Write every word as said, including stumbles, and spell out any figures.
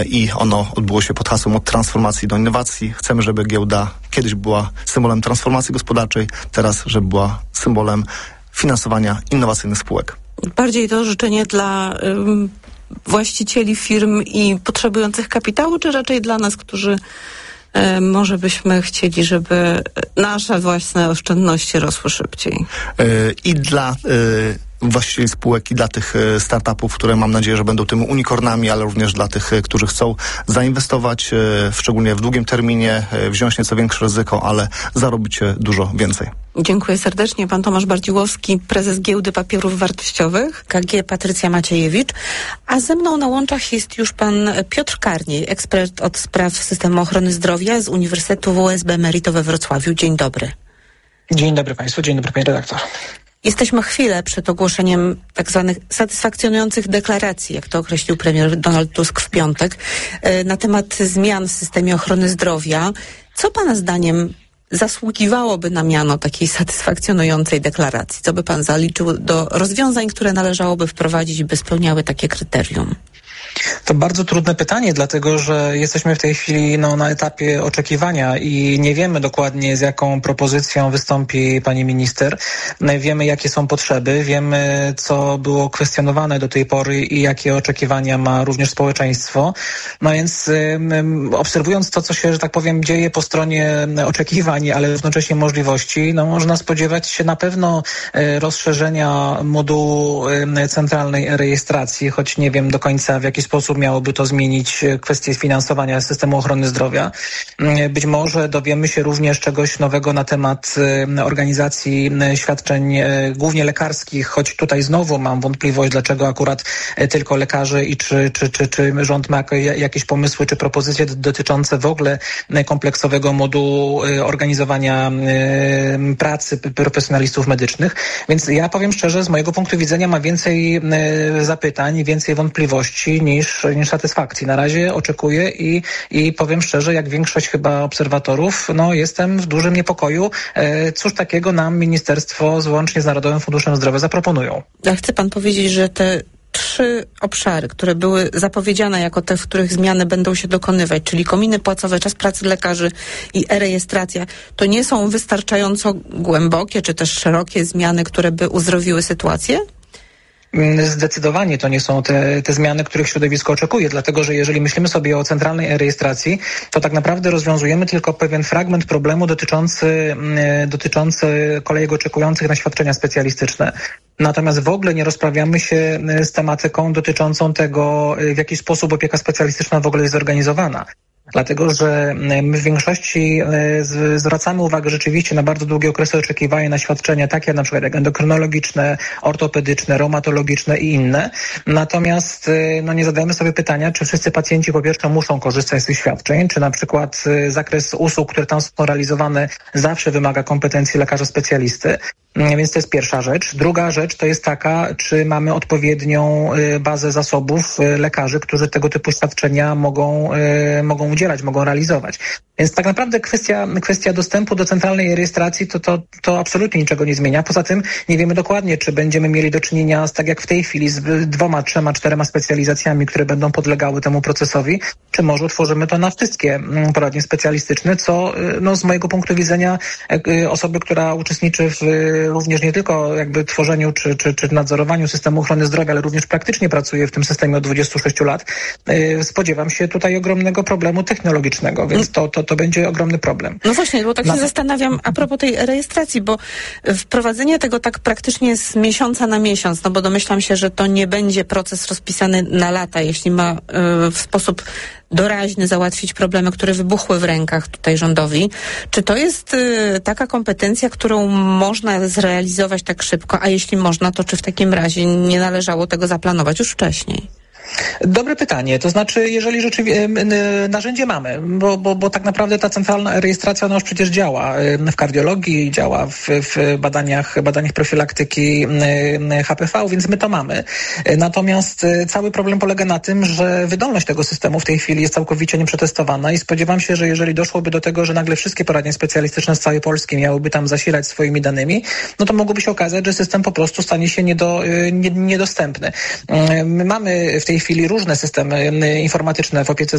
i ono odbyło się pod hasłem od transformacji do innowacji. Chcemy, żeby giełda kiedyś była symbolem transformacji gospodarczej, teraz, żeby była symbolem finansowania innowacyjnych spółek. Bardziej to życzenie dla ym, właścicieli firm i potrzebujących kapitału, czy raczej dla nas, którzy y, może byśmy chcieli, żeby nasze własne oszczędności rosły szybciej? Yy, I dla yy, właścicieli spółek i dla tych startupów, które mam nadzieję, że będą tymi unikornami, ale również dla tych, którzy chcą zainwestować, szczególnie w długim terminie, wziąć nieco większe ryzyko, ale zarobić dużo więcej. Dziękuję serdecznie. Pan Tomasz Bardziłowski, prezes Giełdy Papierów Wartościowych, K G Patrycja Maciejewicz, a ze mną na łączach jest już pan Piotr Karniej, ekspert od spraw systemu ochrony zdrowia z Uniwersytetu W S B Emerito we Wrocławiu. Dzień dobry. Dzień dobry Państwu, dzień dobry Pani redaktor. Jesteśmy chwilę przed ogłoszeniem tak zwanych satysfakcjonujących deklaracji, jak to określił premier Donald Tusk w piątek, na temat zmian w systemie ochrony zdrowia. Co Pana zdaniem zasługiwałoby na miano takiej satysfakcjonującej deklaracji? Co by Pan zaliczył do rozwiązań, które należałoby wprowadzić, by spełniały takie kryterium? To bardzo trudne pytanie, dlatego że jesteśmy w tej chwili no, na etapie oczekiwania i nie wiemy dokładnie, z jaką propozycją wystąpi pani minister. Wiemy, jakie są potrzeby, wiemy, co było kwestionowane do tej pory i jakie oczekiwania ma również społeczeństwo. No więc um, obserwując to, co się, że tak powiem, dzieje po stronie oczekiwań, ale równocześnie możliwości, no można spodziewać się na pewno e, rozszerzenia modułu e, centralnej rejestracji, choć nie wiem do końca, w jaki sposób miałoby to zmienić kwestię finansowania systemu ochrony zdrowia. Być może dowiemy się również czegoś nowego na temat organizacji świadczeń głównie lekarskich, choć tutaj znowu mam wątpliwość, dlaczego akurat tylko lekarze i czy, czy, czy, czy rząd ma jakieś pomysły czy propozycje dotyczące w ogóle kompleksowego modułu organizowania pracy profesjonalistów medycznych. Więc ja powiem szczerze, z mojego punktu widzenia ma więcej zapytań, więcej wątpliwości niż, niż satysfakcji. Na razie oczekuję i, i powiem szczerze, jak większość chyba obserwatorów, no jestem w dużym niepokoju. E, cóż takiego nam ministerstwo złącznie z Narodowym Funduszem Zdrowia zaproponują. A chce pan powiedzieć, że te trzy obszary, które były zapowiedziane jako te, w których zmiany będą się dokonywać, czyli kominy płacowe, czas pracy lekarzy i e-rejestracja, to nie są wystarczająco głębokie czy też szerokie zmiany, które by uzdrowiły sytuację? Zdecydowanie to nie są te, te zmiany, których środowisko oczekuje, dlatego że jeżeli myślimy sobie o centralnej e-rejestracji, to tak naprawdę rozwiązujemy tylko pewien fragment problemu dotyczący, dotyczący kolejek oczekujących na świadczenia specjalistyczne. Natomiast w ogóle nie rozprawiamy się z tematyką dotyczącą tego, w jaki sposób opieka specjalistyczna w ogóle jest zorganizowana. Dlatego, że my w większości zwracamy uwagę rzeczywiście na bardzo długie okresy oczekiwania na świadczenia, takie jak na przykład jak endokrynologiczne, ortopedyczne, reumatologiczne i inne. Natomiast no, nie zadajemy sobie pytania, czy wszyscy pacjenci po pierwsze muszą korzystać z tych świadczeń, czy na przykład zakres usług, które tam są realizowane, zawsze wymaga kompetencji lekarza specjalisty. Więc to jest pierwsza rzecz. Druga rzecz to jest taka, czy mamy odpowiednią bazę zasobów lekarzy, którzy tego typu świadczenia mogą, mogą udzielać, mogą realizować. Więc tak naprawdę kwestia, kwestia dostępu do centralnej rejestracji to, to, to absolutnie niczego nie zmienia. Poza tym nie wiemy dokładnie, czy będziemy mieli do czynienia z, tak jak w tej chwili, z dwoma, trzema, czterema specjalizacjami, które będą podlegały temu procesowi, czy może utworzymy to na wszystkie poradnie specjalistyczne, co no, z mojego punktu widzenia osoby, która uczestniczy w również nie tylko jakby tworzeniu czy, czy, czy nadzorowaniu systemu ochrony zdrowia, ale również praktycznie pracuje w tym systemie od dwudziestu sześciu lat, spodziewam się tutaj ogromnego problemu technologicznego, więc to, to, to będzie ogromny problem. No właśnie, bo tak się Na... zastanawiam a propos tej rejestracji, bo wprowadzenie tego tak praktycznie z miesiąca na miesiąc, no bo domyślam się, że to nie będzie proces rozpisany na lata, jeśli ma y, w sposób doraźny załatwić problemy, które wybuchły w rękach tutaj rządowi. Czy to jest y, taka kompetencja, którą można zrealizować tak szybko, a jeśli można, to czy w takim razie nie należało tego zaplanować już wcześniej? Dobre pytanie. To znaczy, jeżeli rzeczywiście narzędzie mamy, bo, bo, bo tak naprawdę ta centralna rejestracja, ona już przecież działa w kardiologii, działa w, w badaniach, badaniach profilaktyki H P V, więc my to mamy. Natomiast cały problem polega na tym, że wydolność tego systemu w tej chwili jest całkowicie nieprzetestowana i spodziewam się, że jeżeli doszłoby do tego, że nagle wszystkie poradnie specjalistyczne z całej Polski miałyby tam zasilać swoimi danymi, no to mogłoby się okazać, że system po prostu stanie się niedo, nie, niedostępny. My mamy w tej chwili różne systemy informatyczne w opiece